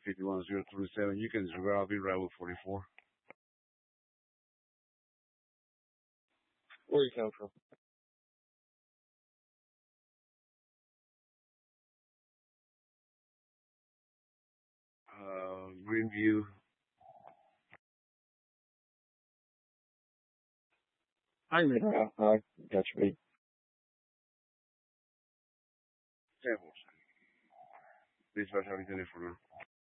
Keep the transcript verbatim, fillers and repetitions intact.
fifty-one zero twenty-seven. You can disregard. I'll be right with forty-four. Where you come from? Uh, Greenview. I mean, I, I got you beat. Temples. Dispatch, how are you doing for now?